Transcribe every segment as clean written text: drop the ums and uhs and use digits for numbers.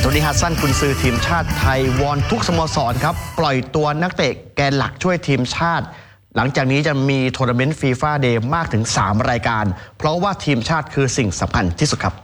โทนี่ฮัสซันกุนซือทีมชาติไทยวอนทุกสโมสรครับปล่อยตัวนักเตะแกนหลักช่วยทีมชาติหลังจากนี้จะมีทัวร์นาเมนต์ฟีฟ่าเดย์มากถึง3รายการเพราะว่าทีมชาติคือสิ่งสำคัญที่สุดครับ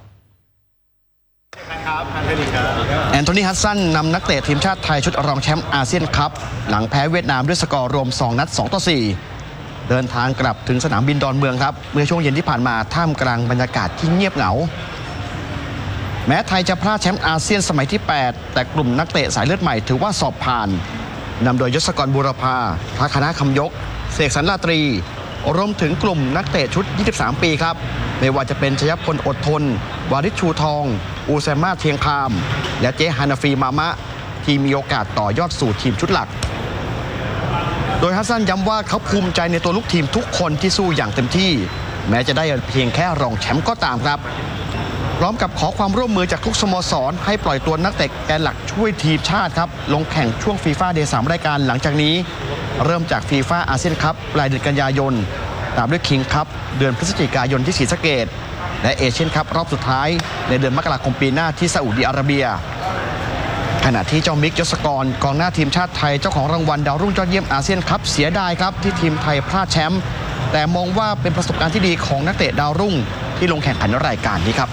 แอนโทนีฮัสซันนำนักเตะทีมชาติไทยชุดรองแชมป์อาเซียนคัพหลังแพ้เวียดนามด้วยสกอร์รวม2 นัด 2-4 เดินทางกลับถึงสนามบินดอนเมืองครับเมื่อช่วงเย็นที่ผ่านมาท่ามกลางบรรยากาศที่เงียบเหงาแม้ไทยจะพลาดแชมป์อาเซียนสมัยที่8แต่กลุ่มนักเตะสายเลือดใหม่ถือว่าสอบผ่านนำโดยยศกรบูรพาพระคณะคำยกเสกสรรราตรีรวมถึงกลุ่มนักเตะชุด23ปีครับไม่ว่าจะเป็นชยพลอดทนวาริชชูทองอูแซม่าเทียงคามและเจฮานาฟีมามะที่มีโอกาสต่อยอดสู่ทีมชุดหลักโดยฮัสซันย้ำว่าเขาภูมิใจในตัวลูกทีมทุกคนที่สู้อย่างเต็มที่แม้จะได้เพียงแค่รองแชมป์ก็ตามครับพร้อมกับขอความร่วมมือจากทุกสโมสรให้ปล่อยตัวนักเตะแกนหลักช่วยทีมชาติครับลงแข่งช่วงฟีฟ่าเดย์3รายการหลังจากนี้เริ่มจากฟีฟ่าอาเซียนคัพปลายเดือนกันยายนตามด้วยคิงคัพเดือนพฤศจิกายนที่ศรีสะเกษและเอเชียนคัพรอบสุดท้ายในเดือนมกราคมปีหน้าที่ซาอุดิอาระเบียขณะที่เจ้ามิกยศกรกองหน้าทีมชาติไทยเจ้าของรางวัลดาวรุ่งยอดเยี่ยมอาเซียนคัพเสียดายครับที่ทีมไทยพลาดแชมป์แต่มองว่าเป็นประสบการณ์ที่ดีของนักเตะดาวรุ่งที่ลงแข่งขันรายการนี้ครับ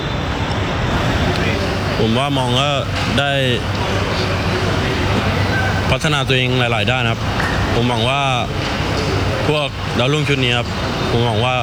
ผมว่ามองก็ได้พัฒนาตัวเองหลายๆด้านครับผมหวังว่าพวกดาวรุ่งชุดนี้ครับผมหวังว่า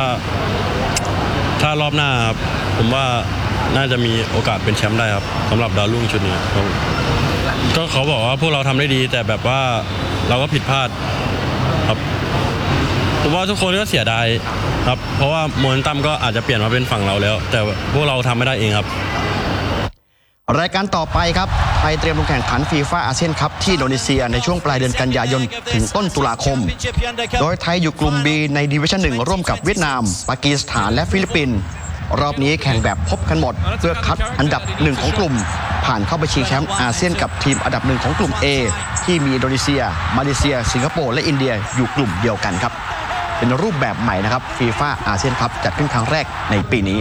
ถ้ารอบหน้าครับผมว่าน่าจะมีโอกาสเป็นแชมป์ได้ครับสำหรับดาวรุ่งชุดนี้ก็เขาบอกว่าพวกเราทำได้ดีแต่แบบว่าเราก็ผิดพลาดครับผมว่าทุกคนก็เสียดายครับเพราะว่าโมเมนตัมก็อาจจะเปลี่ยนมาเป็นฝั่งเราแล้วแต่พวกเราทำไม่ได้เองครับรายการต่อไปครับไทยเตรียมลงแข่งขันฟีฟ่าอาเซียนคัพที่อินโดนีเซียในช่วงปลายเดือนกันยายนถึงต้นตุลาคมโดยไทยอยู่กลุ่ม B ในดิวิชั่น 1ร่วมกับเวียดนามปากีสถานและฟิลิปปินส์รอบนี้แข่งแบบพบกันหมดเพื่อคัดอันดับ1ของกลุ่มผ่านเข้าไปชิงแชมป์อาเซียนกับทีมอันดับ1ของกลุ่ม A ที่มีอินโดนีเซียมาเลเซียสิงคโปร์และอินเดียอยู่กลุ่มเดียวกันครับเป็นรูปแบบใหม่นะครับฟีฟ่าอาเซียนคัพจัดขึ้นครั้งแรกในปีนี้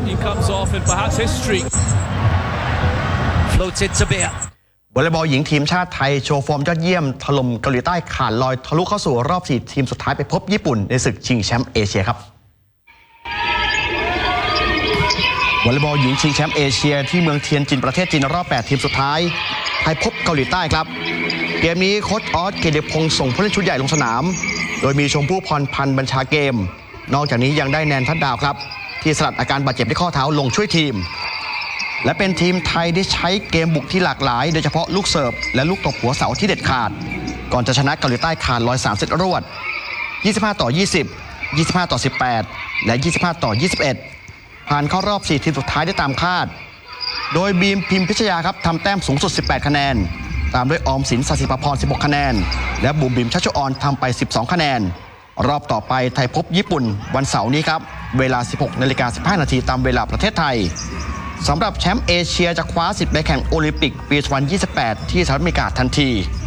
วอลเลย์บอลหญิงทีมชาติไทยโชว์ฟอร์มยอดเยี่ยมถล่มเกาหลีใต้ขาดลอยทะลุเข้าสู่รอบ4ทีมสุดท้ายไปพบญี่ปุ่นในศึกชิงแชมป์เอเชียครับวอลเลย์บอลหญิงชิงแชมป์เอเชียที่เมืองเทียนจินประเทศจีนรอบ8ทีมสุดท้ายไทยพบเกาหลีใต้ครับเกมนี้โค้ชออสเกเดพงศ์ส่งผู้เล่นชุดใหญ่ลงสนามโดยมีชมพู่พรพันธ์บัญชาเกมนอกจากนี้ยังได้แนนทัดดาวครับที่สลัดอาการบาดเจ็บที่ข้อเท้าลงช่วยทีมและเป็นทีมไทยที่ใช้เกมบุกที่หลากหลายโดยเฉพาะลูกเสิร์ฟและลูกตบหัวเสาที่เด็ดขาดก่อนจะชนะเกาหลีใต้ขาดลอย3เซตรวด25-20 25-18 และ 25-21 ผ่านเข้ารอบ4ทีมสุดท้ายได้ตามคาดโดยบีมพิมพิชยาครับทำแต้มสูงสุด18คะแนนตามด้วยออมสินศศิภพร16คะแนนและบุ๋มบิมชัชออนทำไป12คะแนนรอบต่อไปไทยพบญี่ปุ่นวันเสาร์นี้ครับเวลา 16:15 น.ตามเวลาประเทศไทยสำหรับแชมป์เอเชียจะคว้าสิทธิ์ไปแข่งโอลิมปิกปี2028ที่สหรัฐอเมริกาทันที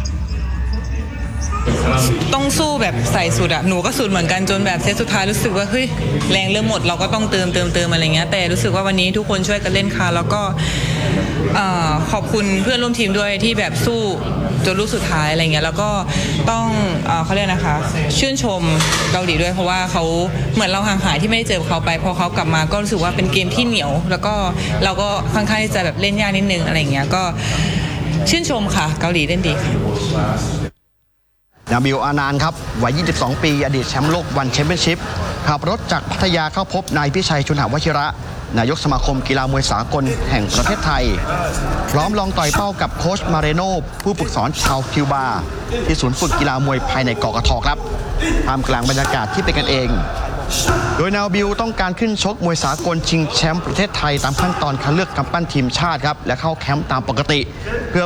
ต้องสู้แบบใส่สุดอะหนูก็สุดเหมือนกันจนแบบเซตสุดท้ายรู้สึกว่าเฮ้ยแรงเริ่มหมดเราก็ต้องเติมอะไรเงี้ยแต่รู้สึกว่าวันนี้ทุกคนช่วยกันเล่นค่ะแล้วก็ขอบคุณเพื่อนร่วมทีมด้วยที่แบบสู้จนลูกสุดท้ายอะไรเงี้ยแล้วก็ต้องเขาเรียกนะคะชื่นชมเกาหลีด้วยเพราะว่าเขาเหมือนเราห่างหายที่ไม่ได้เจอเขาไปพอเขากลับมาก็รู้สึกว่าเป็นเกมที่เหนียวแล้วก็เราก็ค่อนข้างที่จะแบบเล่นยากนิดนึงอะไรเงี้ยก็ชื่นชมค่ะเกาหลีเล่นดีค่ะนาบิล อานานต์ครับวัย 22 ปีอดีตแชมป์โลกวันแชมเปี้ยนชิพขับรถจากพัทยาเข้าพบนายพิชัยชุนหวชิระนายกสมาคมกีฬามวยสากลแห่งประเทศไทยพร้อมลองต่อยเป้ากับโค้ชมาเรโนผู้ฝึกสอนชาวคิวบาที่ศูนย์ฝึกกีฬามวยภายในกกท.ครับท่ามกลางบรรยากาศที่เป็นกันเองโดยนาบิลต้องการขึ้นชกมวยสากลชิงแชมป์ประเทศไทยตามขั้นตอนคัดเลือกกำปั้นทีมชาติครับและเข้าแคมป์ตามปกติเพื่อ